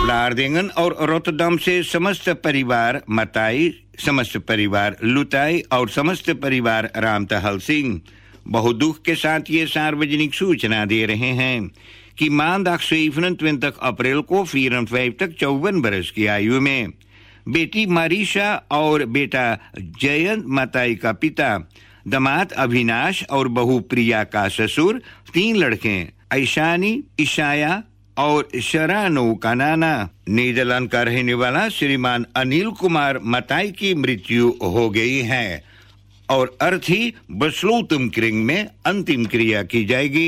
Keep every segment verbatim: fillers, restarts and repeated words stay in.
व्लार्देंगन और रोटरडम से समस्त परिवार मताई, समस्त परिवार लुताई और समस्त परिवार रामतहल सिंह बहुत दुख के साथ ये सार्वजनिक सूचना दे रहे हैं कि maandag zevenentwintig अप्रैल को vierenvijftig चौवन बरस की आयु में बेटी मारिशा और बेटा जयंत मताई का पिता, दामाद अविनाश और बहू प्रिया का ससुर, तीन लड़के ऐशानी, इशाया और शरानो का नाना, नीदरलैंड का रहने वाला श्रीमान अनिल कुमार मताई की मृत्यु हो गई है और अर्थी बस्लोतमक्रिंग में अंतिम क्रिया की जाएगी।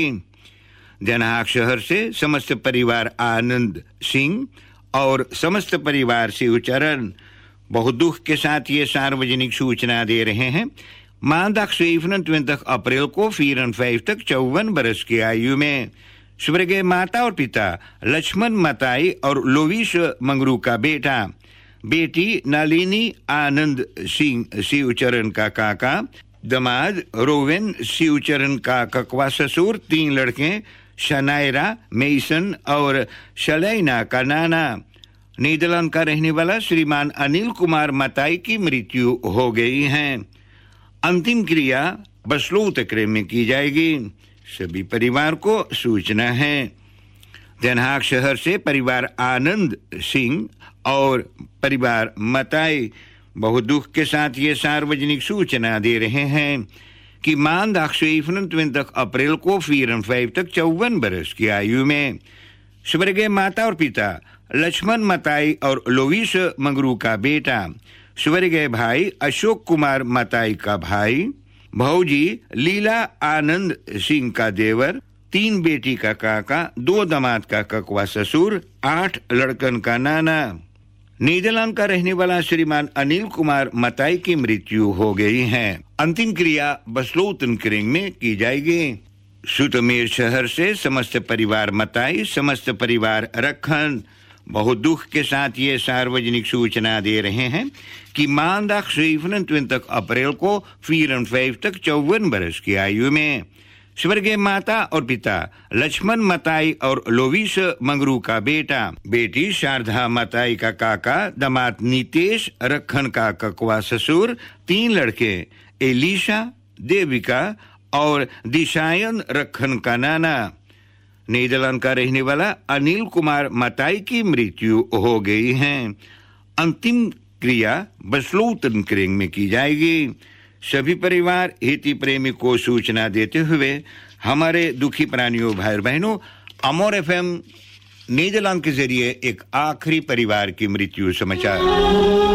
Den Haag शहर से समस्त परिवार आनंद सिंह और समस्त परिवार शिवचरण बहुत दुख के साथ ये सार्वजनिक सूचना दे रहे हैं। maandag zevenentwintig अप्रैल को vierenvijftig चौवन बरस की आयु में स्वर्गीय माता और पिता लक्ष्मण मताई और लोविस मंगरू का बेटा, बेटी नलिनी आनंद सिंह शिवचरण का काका, दामाद रोवेन शिवचरण का ककवा ससुर, तीन लड़के शनायरा, मेसन और शलैना का नाना, नीदरलैंड का रहने वाला श्रीमान अनिल कुमार मताई की मृत्यु हो गई है। अंतिम क्रिया बस्लोतक्रिंग में की जाएगी। सभी परिवार को सूचना है। Den Haag शहर से परिवार आनंद सिंह और परिवार मताई बहुत दुख के साथ ये सार्वजनिक सूचना दे रहे हैं कि maandag zevenentwintig अप्रैल को vierenvijftig चौवन बरस की आयु में स्वर्गीय माता और पिता लक्ष्मण मताई और लोविस मंगरू का बेटा, स्वर्गीय भाई अशोक कुमार मताई का भाई, भौजी लीला आनंद सिंह का देवर, तीन बेटी का काका, दो दामाद का ककवा ससुर, आठ लड़कन का नाना, नीदरलैंड का रहने वाला श्रीमान अनिल कुमार मताई की मृत्यु हो गई है। अंतिम क्रिया बस्लोतक्रिंग में की जाएगी। सुतमेर शहर से समस्त परिवार मताई, समस्त परिवार रखन बहुत दुख के साथ ये सार्वजनिक सूचना दे रहे हैं कि maandag zevenentwintig अप्रैल को vierenvijftig चौवन बरस की आयु में स्वर्गीय माता और पिता लक्ष्मण मताई और लोविस मंगरू का बेटा, बेटी शारदा मताई का काका, दामाद नीतेश रखन का ककवा ससुर, तीन लड़के एलिशा, देविका और दिशायन रखन का नाना, नीदरलैंड का रहने वाला अनिल कुमार मताई की मृत्यु हो गई है। अंतिम क्रिया बस्लोतक्रिंग में की जाएगी। सभी परिवार हिती प्रेमी को सूचना देते हुए हमारे दुखी प्राणियों भाई बहनों, अमर एफएम नीदरलैंड के जरिए एक आखिरी परिवार की मृत्यु समाचार।